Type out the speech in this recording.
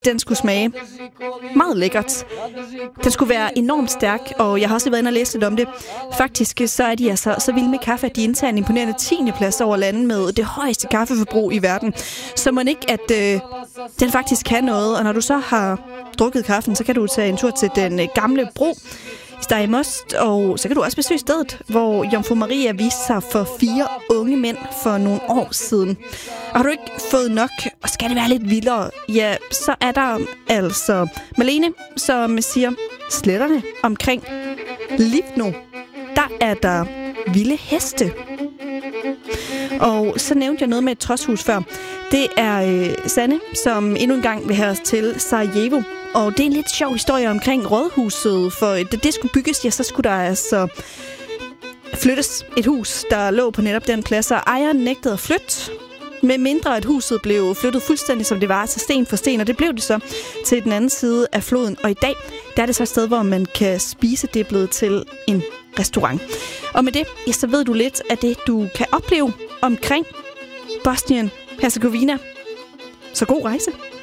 Den skulle smage meget lækkert. Den skulle være enormt stærk, og jeg har også været inde og læse lidt om det. Faktisk så er de altså så vilde med kaffe, at de indtager en imponerende 10. plads over landet med det højeste kaffeforbrug i verden. Så må ikke, at den faktisk kan noget. Og når du så har drukket kaffen, så kan du tage en tur til den gamle bro i Stejmost, og så kan du også besøge stedet, hvor Jomfru Maria viste sig for 4 unge mænd for nogle år siden. Og har du ikke fået nok, og skal det være lidt vildere, ja, så er der altså Malene, som siger, sletterne omkring Livno, der er der vilde heste. Og så nævnte jeg noget med et trådshus før. Det er Sanne, som endnu en gang vil have os til Sarajevo. Og det er en lidt sjov historie omkring rådhuset, for da det skulle bygges, ja, så skulle der altså flyttes et hus, der lå på netop den plads, og ejeren nægtede at flytte, med mindre at huset blev flyttet fuldstændig, som det var, altså sten for sten, og det blev det så til den anden side af floden. Og i dag, der er det så et sted, hvor man kan spise, det er blevet til en restaurant. Og med det, ja, så ved du lidt af det, du kan opleve omkring Bosnien-Hercegovina. Så god rejse!